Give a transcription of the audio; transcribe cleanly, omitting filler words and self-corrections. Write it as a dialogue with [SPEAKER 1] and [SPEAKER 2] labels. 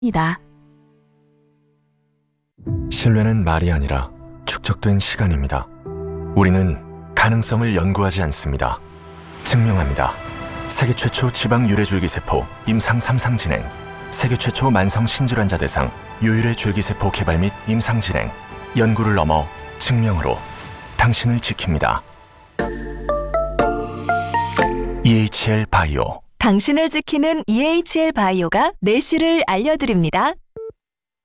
[SPEAKER 1] 이다.
[SPEAKER 2] 신뢰는 말이 아니라 축적된 시간입니다. 우리는 가능성을 연구하지 않습니다. 증명합니다. 세계 최초 지방 유래줄기세포 임상 3상 진행, 세계 최초 만성 신질환자 대상 유일의 줄기세포 개발 및 임상 진행, 연구를 넘어 증명으로 당신을 지킵니다. EHL 바이오.
[SPEAKER 3] 당신을 지키는 EHL 바이오가 내실을 알려드립니다.